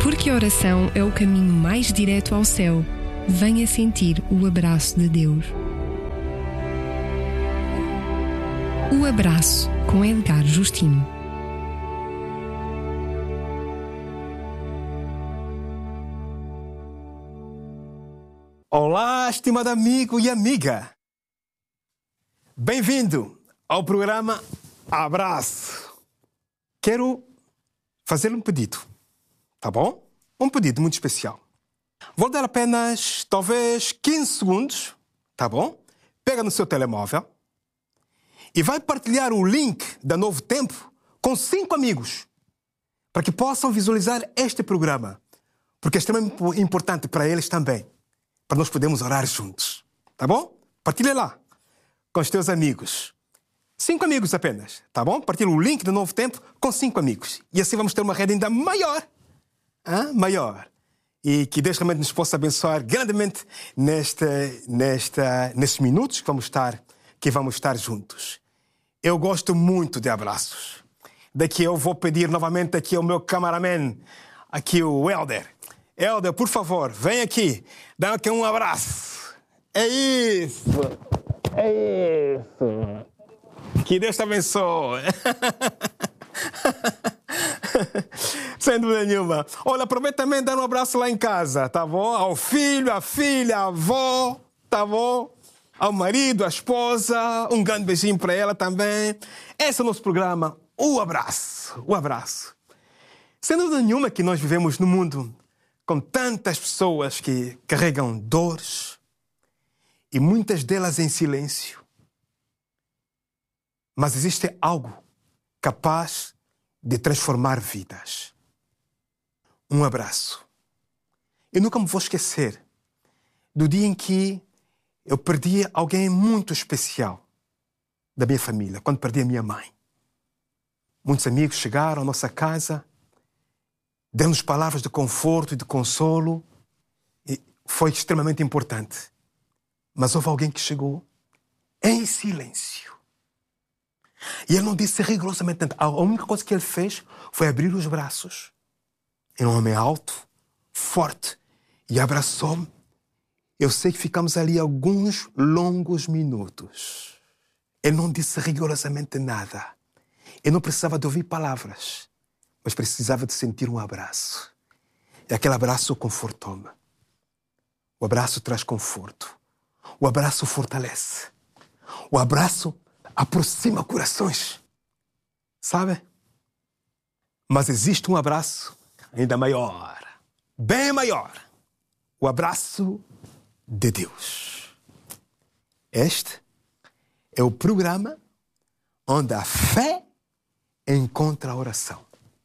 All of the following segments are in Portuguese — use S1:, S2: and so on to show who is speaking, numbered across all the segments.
S1: Porque a oração é o caminho mais direto ao céu. Venha sentir o abraço de Deus. O Abraço, com Edgar Justino.
S2: Olá, estimado amigo e amiga. Bem-vindo ao programa Abraço. Quero fazer um pedido, tá bom? Um pedido muito especial. Vou dar apenas, talvez, 15 segundos, tá bom? Pega no seu telemóvel e vai partilhar o link da Novo Tempo com 5 amigos para que possam visualizar este programa, porque é extremamente importante para eles também, para nós podermos orar juntos, tá bom? Partilha lá com os teus amigos. 5 amigos apenas, tá bom? Partilha o link do Novo Tempo com 5 amigos. E assim vamos ter uma rede ainda maior. Maior. E que Deus realmente nos possa abençoar grandemente nestes minutos que vamos estar juntos. Eu gosto muito de abraços. Daqui eu vou pedir novamente aqui ao meu cameraman, aqui o Helder. Helder, por favor, vem aqui. Dá aqui um abraço. É isso. É isso. Que Deus te abençoe. Sem dúvida nenhuma. Olha, aproveita também e dá um abraço lá em casa, tá bom? Ao filho, à filha, à avó, tá bom? Ao marido, à esposa, um grande beijinho para ela também. Esse é o nosso programa, o Abraço. O Abraço. Sem dúvida nenhuma que nós vivemos num mundo com tantas pessoas que carregam dores e muitas delas em silêncio. Mas existe algo capaz de transformar vidas. Um abraço. Eu nunca me vou esquecer do dia em que eu perdi alguém muito especial da minha família, quando perdi a minha mãe. Muitos amigos chegaram à nossa casa, deram-nos palavras de conforto e de consolo, e foi extremamente importante. Mas houve alguém que chegou em silêncio. E ele não disse rigorosamente tanto. A única coisa que ele fez foi abrir os braços. Era um homem alto, forte, e abraçou-me. Eu sei que ficamos ali alguns longos minutos. Ele não disse rigorosamente nada. Eu não precisava de ouvir palavras, mas precisava de sentir um abraço. E aquele abraço confortou-me. O abraço traz conforto. O abraço fortalece. O abraço aproxima corações. Sabe? Mas existe um abraço ainda maior. Bem maior. O abraço de Deus. Este é o programa onde a fé encontra a oração.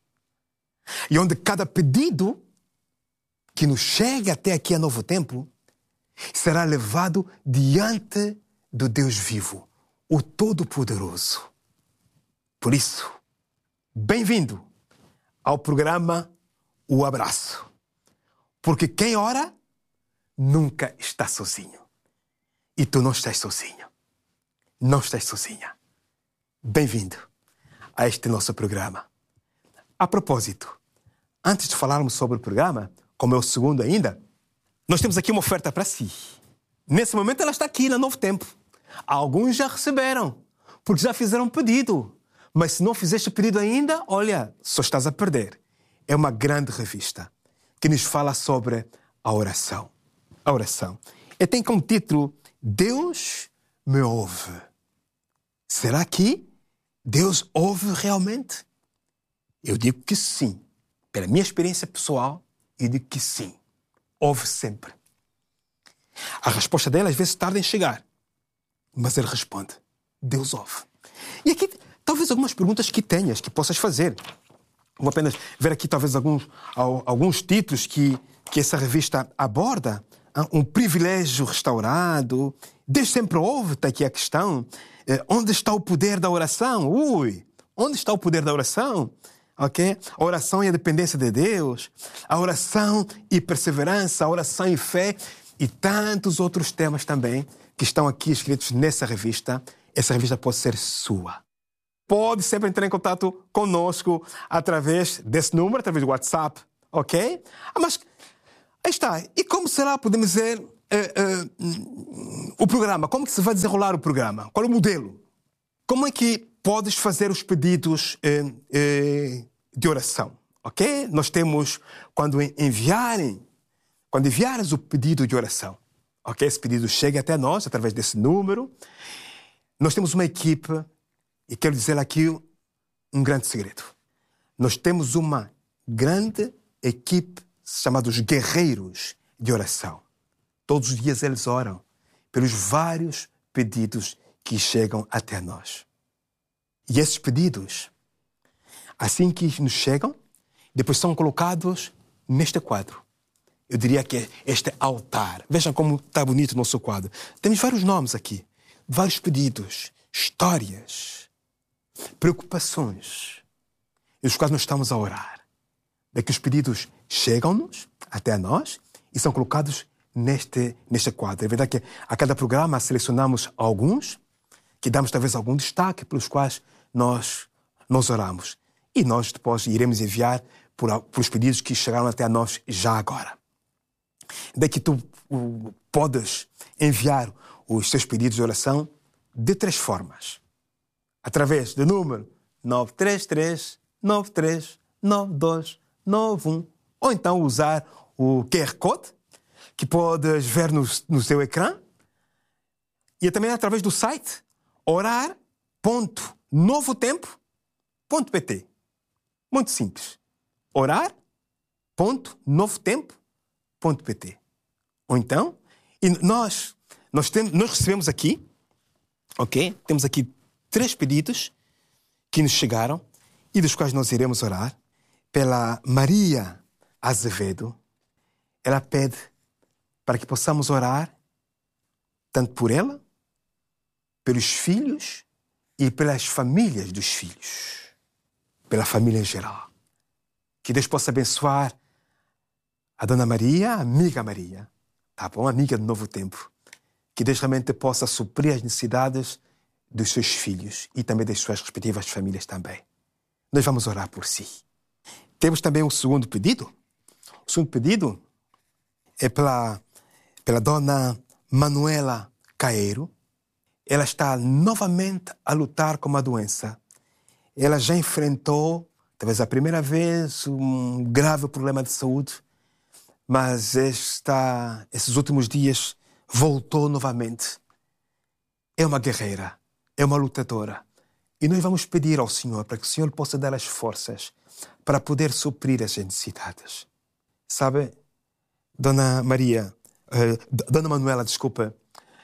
S2: E onde cada pedido que nos chega até aqui a Novo Tempo será levado diante do Deus vivo, o Todo-Poderoso. Por isso, bem-vindo ao programa O Abraço. Porque quem ora nunca está sozinho. E tu não estás sozinho. Não estás sozinha. Bem-vindo a este nosso programa. A propósito, antes de falarmos sobre o programa, como é o segundo ainda, nós temos aqui uma oferta para si. Nesse momento ela está aqui na Novo Tempo. Alguns já receberam, porque já fizeram pedido. Mas se não fizeste pedido ainda, olha, só estás a perder. É uma grande revista que nos fala sobre a oração. A oração. E tem como título, Deus me ouve. Será que Deus ouve realmente? Eu digo que sim. Pela minha experiência pessoal, eu digo que sim. Ouve sempre. A resposta dele às vezes tarda em chegar. Mas ele responde. Deus ouve. E aqui, talvez algumas perguntas que tenhas, que possas fazer. Vou apenas ver aqui talvez alguns títulos que essa revista aborda. Um privilégio restaurado. Deus sempre ouve, está aqui a questão. Onde está o poder da oração? Onde está o poder da oração? Okay? A oração e a dependência de Deus. A oração e perseverança. A oração e fé. E tantos outros temas também que estão aqui escritos nessa revista. Essa revista pode ser sua. Pode sempre entrar em contato conosco através desse número, através do WhatsApp. Ok? Mas aí está. E como será, podemos dizer, o programa? Como que se vai desenrolar o programa? Qual é o modelo? Como é que podes fazer os pedidos de oração? Ok? Nós temos, quando enviares o pedido de oração, ok? Esse pedido chega até nós através desse número. Nós temos uma equipe, e quero dizer aqui um grande segredo. Nós temos uma grande equipe chamada os guerreiros de oração. Todos os dias eles oram pelos vários pedidos que chegam até nós. E esses pedidos, assim que nos chegam, depois são colocados neste quadro. Eu diria que é este altar. Vejam como está bonito o nosso quadro. Temos vários nomes aqui, vários pedidos, histórias, preocupações, os quais nós estamos a orar. Daqui os pedidos chegam-nos até nós e são colocados neste quadro. É verdade que a cada programa selecionamos alguns, que damos talvez algum destaque pelos quais nós oramos. E nós depois iremos enviar por os pedidos que chegaram até nós já agora. Daqui tu podes enviar os teus pedidos de oração de 3 formas. Através do número 933-93-9291. Ou então usar o QR Code, que podes ver no seu ecrã. E também através do site orar.novotempo.pt. Muito simples. orar.novotempo.pt. Ou então, e nós recebemos aqui, ok? Temos aqui 3 pedidos que nos chegaram e dos quais nós iremos orar. Pela Maria Azevedo, ela pede para que possamos orar tanto por ela, pelos filhos e pelas famílias dos filhos, pela família em geral. Que Deus possa abençoar a Dona Maria, a amiga Maria, tá bom? Amiga do Novo Tempo. Que Deus realmente possa suprir as necessidades dos seus filhos e também das suas respectivas famílias também. Nós vamos orar por si. Temos também um segundo pedido. O segundo pedido é pela Dona Manuela Caeiro. Ela está novamente a lutar com uma doença. Ela já enfrentou, talvez a primeira vez, um grave problema de saúde, mas esses últimos dias voltou novamente. É uma guerreira, é uma lutadora. E nós vamos pedir ao Senhor para que o Senhor possa dar as forças para poder suprir as necessidades. Sabe, Dona Manuela, desculpa,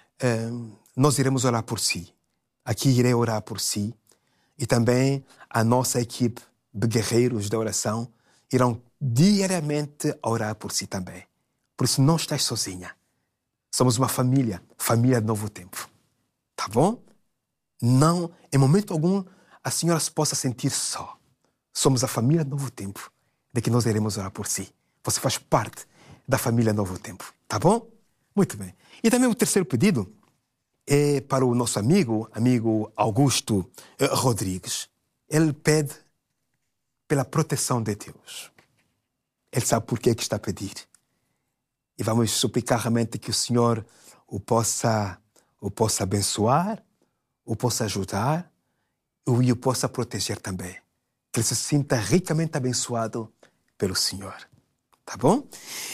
S2: nós iremos orar por si. Aqui irei orar por si. E também a nossa equipe de guerreiros da oração irão diariamente orar por si também. Por isso não estás sozinha. Somos uma família de Novo Tempo. Tá bom? Não, em momento algum, a senhora se possa sentir só. Somos a família de Novo Tempo, de que nós iremos orar por si. Você faz parte da família Novo Tempo. Tá bom? Muito bem. E também o terceiro pedido é para o nosso amigo Augusto Rodrigues. Ele pede pela proteção de Deus. Ele sabe por que está a pedir. E vamos suplicar realmente que o Senhor o possa abençoar, o possa ajudar e o possa proteger também. Que ele se sinta ricamente abençoado pelo Senhor. Tá bom?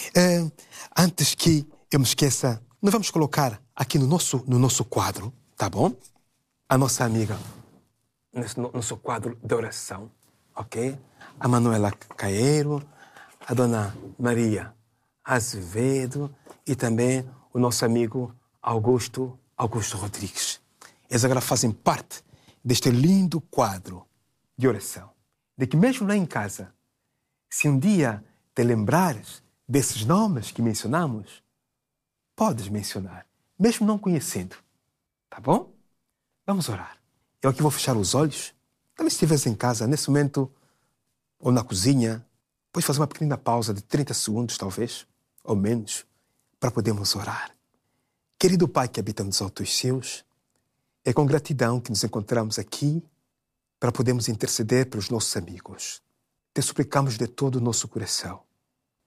S2: Antes que eu me esqueça, nós vamos colocar aqui no nosso quadro, tá bom? A nossa amiga, nosso quadro de oração, ok? A Manuela Caeiro, a Dona Maria Azevedo e também o nosso amigo Augusto Rodrigues. Eles agora fazem parte deste lindo quadro de oração. De que mesmo lá em casa, se um dia te lembrares desses nomes que mencionamos, podes mencionar, mesmo não conhecendo. Tá bom? Vamos orar. Eu aqui vou fechar os olhos. Também se estiveres em casa, nesse momento, ou na cozinha, podes fazer uma pequena pausa de 30 segundos, talvez, ou menos, para podermos orar. Querido Pai que habita nos altos céus, é com gratidão que nos encontramos aqui para podermos interceder pelos nossos amigos. Te suplicamos de todo o nosso coração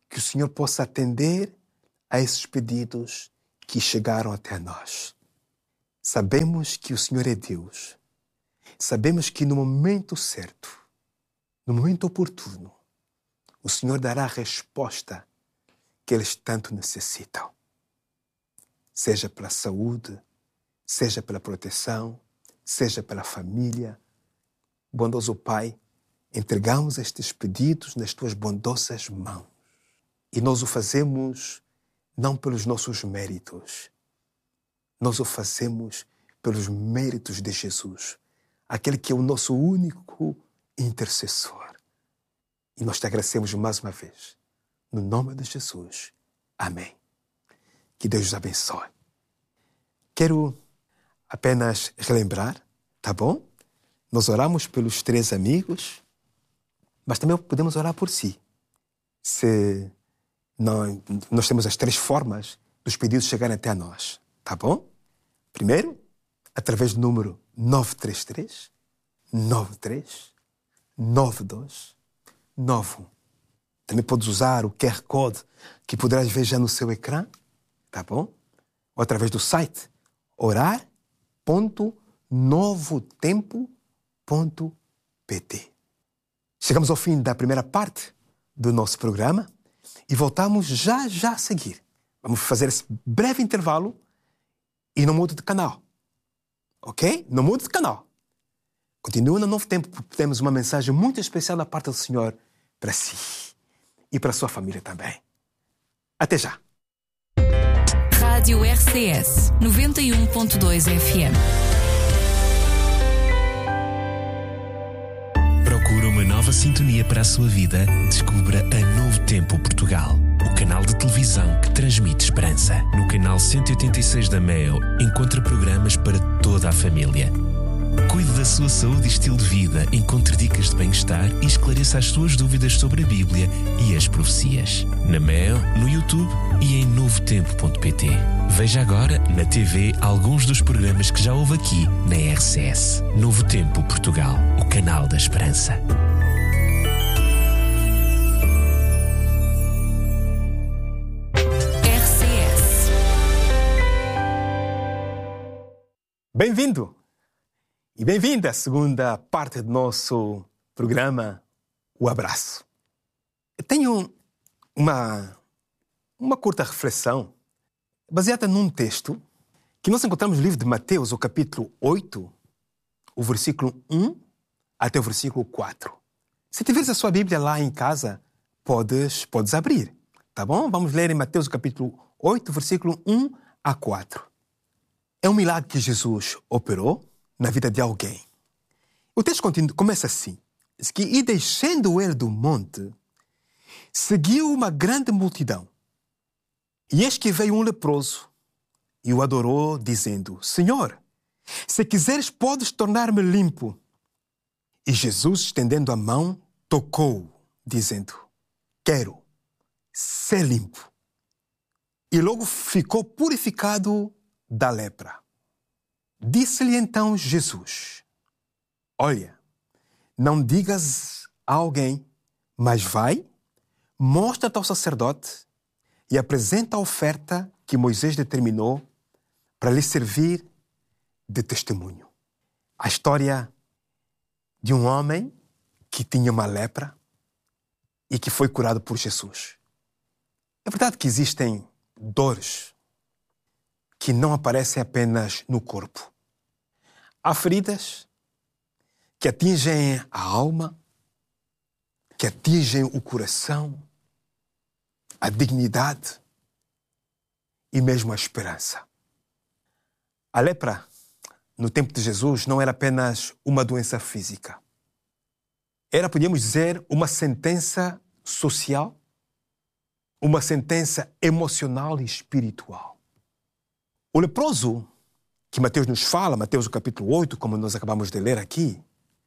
S2: que o Senhor possa atender a esses pedidos que chegaram até nós. Sabemos que o Senhor é Deus. Sabemos que no momento certo, no momento oportuno, o Senhor dará a resposta que eles tanto necessitam. Seja pela saúde, seja pela proteção, seja pela família. Bondoso Pai, entregamos estes pedidos nas Tuas bondosas mãos. E nós o fazemos não pelos nossos méritos. Nós o fazemos pelos méritos de Jesus, aquele que é o nosso único intercessor. E nós te agradecemos mais uma vez. No nome de Jesus. Amém. Que Deus os abençoe. Quero apenas relembrar, tá bom? Nós oramos pelos 3 amigos, mas também podemos orar por si. Nós temos as 3 formas dos pedidos chegarem até nós, tá bom? Primeiro, através do número 933 93 92 91. Também podes usar o QR Code que poderás ver já no seu ecrã, tá bom? Ou através do site orar.novotempo.pt. Chegamos ao fim da primeira parte do nosso programa e voltamos já a seguir. Vamos fazer esse breve intervalo e não mude de canal. Ok? Não mude de canal. Continua no Novo Tempo, porque temos uma mensagem muito especial da parte do Senhor para si e para a sua família também. Até já.
S3: Rádio RCS 91.2 FM.
S4: Procura uma nova sintonia para a sua vida? Descubra a Novo Tempo Portugal, o canal de televisão que transmite esperança. No canal 186 da MEO, encontra programas para toda a família. Cuide da sua saúde e estilo de vida, encontre dicas de bem-estar e esclareça as suas dúvidas sobre a Bíblia e as profecias. Na MEO, no YouTube e em novotempo.pt. Veja agora, na TV, alguns dos programas que já houve aqui na RCS. Novo Tempo Portugal, o canal da esperança.
S3: RCS.
S2: Bem-vindo e bem-vinda à segunda parte do nosso programa, O Abraço. Eu tenho uma curta reflexão baseada num texto que nós encontramos no livro de Mateus, o capítulo 8, o versículo 1 até o versículo 4. Se tiveres a sua Bíblia lá em casa, podes abrir, tá bom? Vamos ler em Mateus, o capítulo 8, versículo 1 a 4. É um milagre que Jesus operou na vida de alguém. O texto começa assim. Diz que, e descendo ele do monte, seguiu uma grande multidão. E eis que veio um leproso e o adorou, dizendo, Senhor, se quiseres, podes tornar-me limpo. E Jesus, estendendo a mão, tocou-o, dizendo, quero ser limpo. E logo ficou purificado da lepra. Disse-lhe então Jesus, olha, não digas a alguém, mas vai, mostra-te ao sacerdote e apresenta a oferta que Moisés determinou para lhe servir de testemunho. A história de um homem que tinha uma lepra e que foi curado por Jesus. É verdade que existem dores que não aparecem apenas no corpo. Há feridas que atingem a alma, que atingem o coração, a dignidade e mesmo a esperança. A lepra, no tempo de Jesus, não era apenas uma doença física. Era, podíamos dizer, uma sentença social, uma sentença emocional e espiritual. O leproso, que Mateus nos fala, Mateus no capítulo 8, como nós acabamos de ler aqui,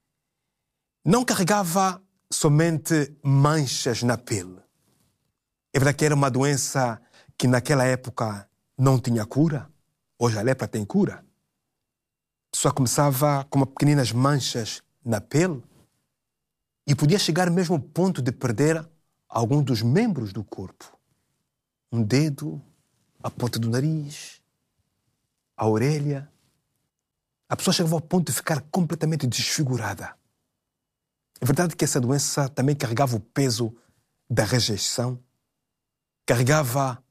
S2: não carregava somente manchas na pele. É verdade que era uma doença que naquela época não tinha cura. Hoje a lepra tem cura. Só começava com pequeninas manchas na pele e podia chegar mesmo ao ponto de perder algum dos membros do corpo. Um dedo, a ponta do nariz, a orelha. A pessoa chegava ao ponto de ficar completamente desfigurada. É verdade que essa doença também carregava o peso da rejeição, carregava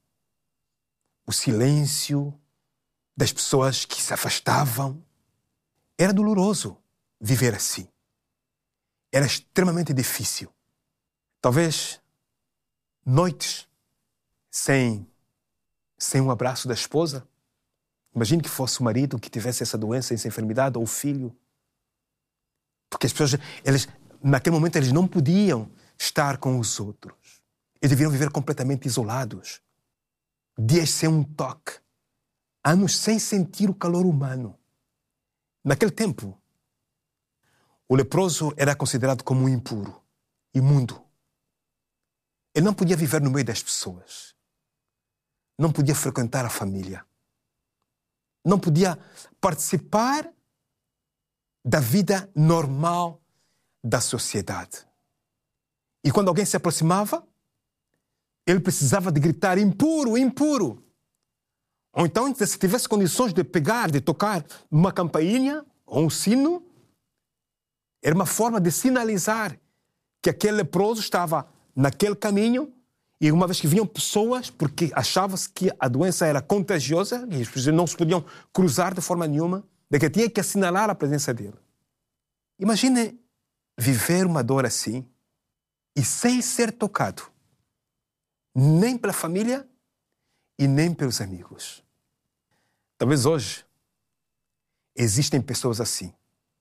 S2: o silêncio das pessoas que se afastavam. Era doloroso viver assim. Era extremamente difícil. Talvez noites sem um abraço da esposa. Imagine que fosse o marido que tivesse essa doença, essa enfermidade, ou o filho. Porque as pessoas, naquele momento, eles não podiam estar com os outros. Eles deviam viver completamente isolados. Dias sem um toque. Anos sem sentir o calor humano. Naquele tempo, o leproso era considerado como um impuro, imundo. Ele não podia viver no meio das pessoas. Não podia frequentar a família. Não podia participar da vida normal da sociedade. E quando alguém se aproximava, ele precisava de gritar: impuro, impuro. Ou então, se tivesse condições de pegar, de tocar uma campainha ou um sino, era uma forma de sinalizar que aquele leproso estava naquele caminho. E uma vez que vinham pessoas, porque achava-se que a doença era contagiosa e as pessoas não se podiam cruzar de forma nenhuma, de que tinha que assinalar a presença dele. Imagine viver uma dor assim e sem ser tocado, nem pela família e nem pelos amigos. Talvez hoje existem pessoas assim,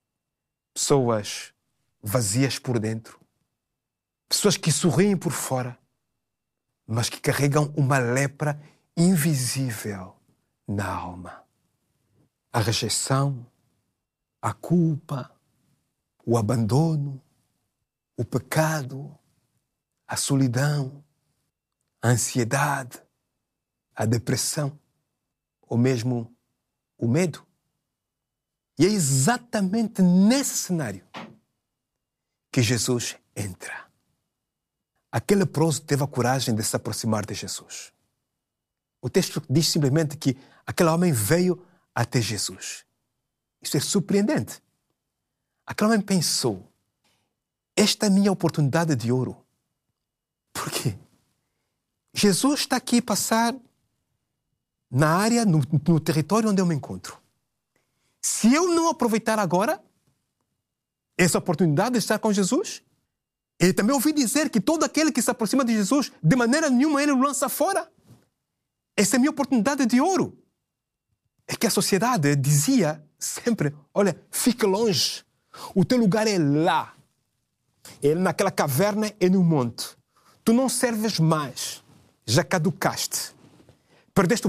S2: pessoas vazias por dentro, pessoas que sorriem por fora, mas que carregam uma lepra invisível na alma. A rejeição, a culpa, o abandono, o pecado, a solidão, a ansiedade, a depressão, ou mesmo o medo. E é exatamente nesse cenário que Jesus entra. Aquele leproso teve a coragem de se aproximar de Jesus. O texto diz simplesmente que aquele homem veio até Jesus. Isso é surpreendente. Aquele homem pensou: esta é a minha oportunidade de ouro. Por quê? Jesus está aqui a passar na área, no território onde eu me encontro. Se eu não aproveitar agora essa oportunidade de estar com Jesus, ele também ouvi dizer que todo aquele que se aproxima de Jesus, de maneira nenhuma ele o lança fora. Essa é a minha oportunidade de ouro. É que a sociedade dizia sempre: olha, fica longe. O teu lugar é lá. É naquela caverna e no monte. Tu não serves mais. Já caducaste. Perdeste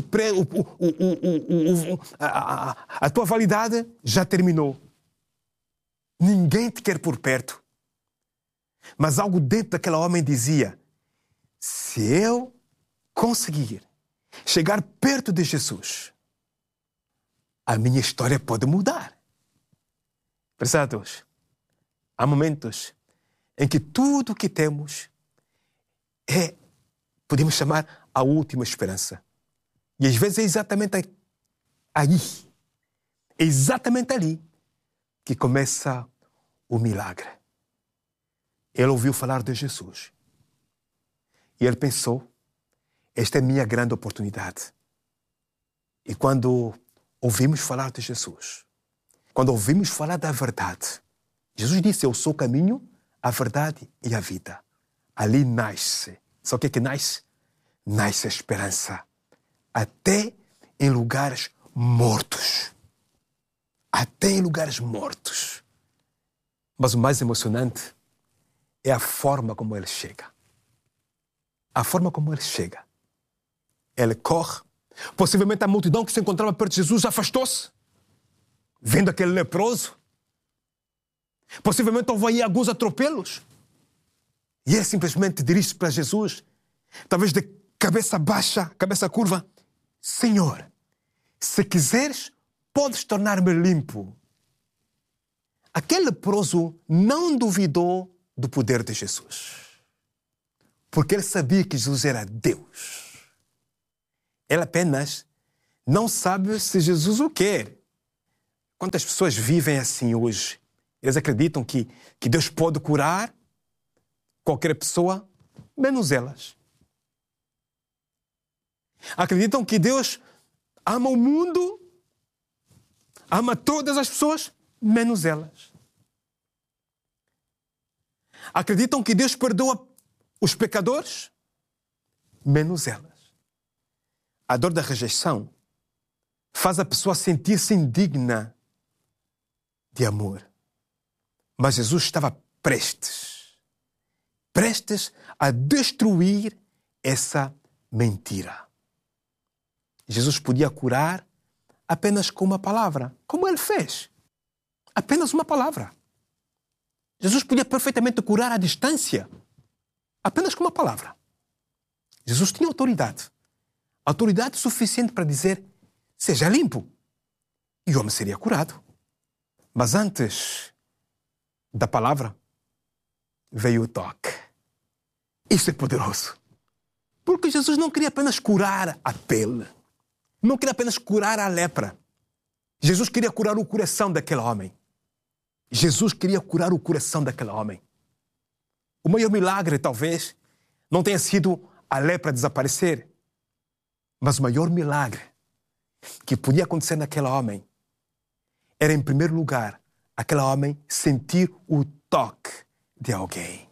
S2: a tua validade já terminou. Ninguém te quer por perto. Mas algo dentro daquele homem dizia: se eu conseguir chegar perto de Jesus, a minha história pode mudar. Prezados, há momentos em que tudo o que temos é, podemos chamar, a última esperança. E às vezes é exatamente aí, é exatamente ali que começa o milagre. Ele ouviu falar de Jesus. E ele pensou: esta é a minha grande oportunidade. E quando ouvimos falar de Jesus, quando ouvimos falar da verdade, Jesus disse: eu sou o caminho, a verdade e a vida. Ali nasce. Sabe o que é que nasce? Nasce a esperança. Até em lugares mortos. Até em lugares mortos. Mas o mais emocionante é a forma como ele chega. A forma como ele chega. Ele corre. Possivelmente a multidão que se encontrava perto de Jesus afastou-se, vendo aquele leproso. Possivelmente houve aí alguns atropelos. E ele simplesmente dirige-se para Jesus, talvez de cabeça baixa, cabeça curva: Senhor, se quiseres, podes tornar-me limpo. Aquele leproso não duvidou do poder de Jesus. porque ele sabia que Jesus era Deus. Ele apenas não sabe se Jesus o quer. Quantas pessoas vivem assim hoje? Eles acreditam que Deus pode curar qualquer pessoa, menos elas. Acreditam que Deus ama o mundo, ama todas as pessoas, menos elas. Acreditam que Deus perdoa os pecadores, menos elas. A dor da rejeição faz a pessoa sentir-se indigna de amor. Mas Jesus estava prestes a destruir essa mentira. Jesus podia curar apenas com uma palavra, como ele fez. Apenas uma palavra. Jesus podia perfeitamente curar à distância, apenas com uma palavra. Jesus tinha autoridade. Autoridade suficiente para dizer, seja limpo. E o homem seria curado. Mas antes da palavra, veio o toque. Isso é poderoso. Porque Jesus não queria apenas curar a pele. Não queria apenas curar a lepra. Jesus queria curar o coração daquele homem. Jesus queria curar o coração daquele homem. O maior milagre, talvez, não tenha sido a lepra desaparecer. Mas o maior milagre que podia acontecer naquele homem era, em primeiro lugar, aquele homem sentir o toque de alguém.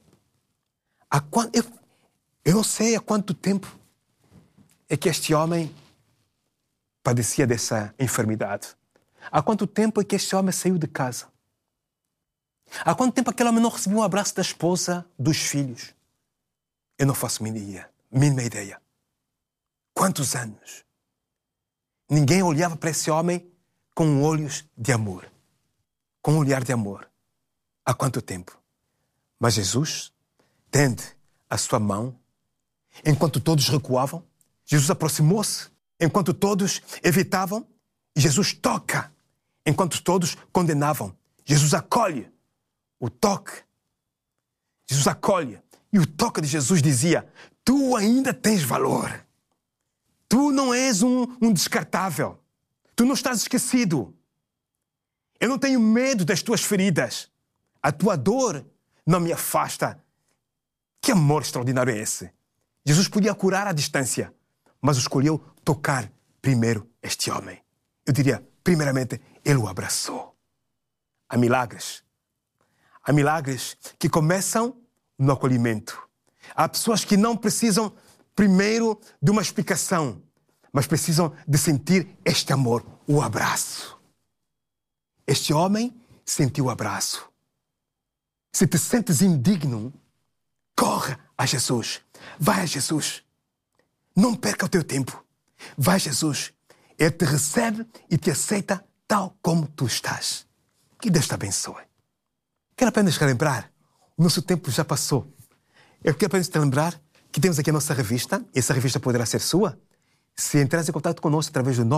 S2: Eu não sei há quanto tempo é que este homem padecia dessa enfermidade. Há quanto tempo é que este homem saiu de casa? Há quanto tempo aquele homem não recebeu um abraço da esposa, dos filhos? Eu não faço mínima ideia. Quantos anos? Ninguém olhava para esse homem com olhos de amor. Com um olhar de amor. Há quanto tempo? Mas Jesus tende a sua mão. Enquanto todos recuavam, Jesus aproximou-se. Enquanto todos evitavam, Jesus toca. Enquanto todos condenavam, Jesus acolhe. O toque. Jesus acolhe. E o toque de Jesus dizia, tu ainda tens valor. Tu não és um descartável. Tu não estás esquecido. Eu não tenho medo das tuas feridas. A tua dor não me afasta. Que amor extraordinário é esse? Jesus podia curar à distância, mas escolheu tocar primeiro este homem. Eu diria, primeiramente, ele o abraçou. Há milagres. Há milagres que começam no acolhimento. Há pessoas que não precisam primeiro de uma explicação, mas precisam de sentir este amor, o abraço. Este homem sentiu o abraço. Se te sentes indigno, corre a Jesus. Vai a Jesus. Não perca o teu tempo. Vai a Jesus. Ele te recebe e te aceita tal como tu estás. Que Deus te abençoe. Quero apenas relembrar, o nosso tempo já passou. Eu quero apenas te lembrar que temos aqui a nossa revista. Essa revista poderá ser sua. Se entrares em contato conosco através do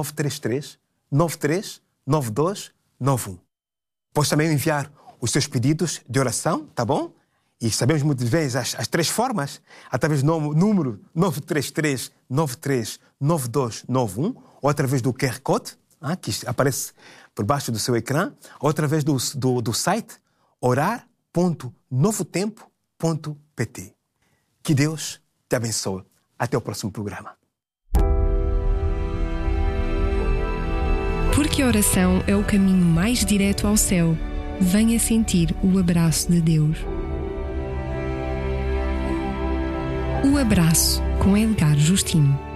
S2: 933-93-9291. Podes também enviar os teus pedidos de oração, tá bom? E sabemos muitas vezes as três formas, através do número 933-93-9291, ou através do QR Code, que aparece por baixo do seu ecrã, ou através do site orar.novotempo.pt. Que Deus te abençoe. Até o próximo programa.
S1: Porque a oração é o caminho mais direto ao céu, venha sentir o abraço de Deus. O Abraço, com Edgar Justino.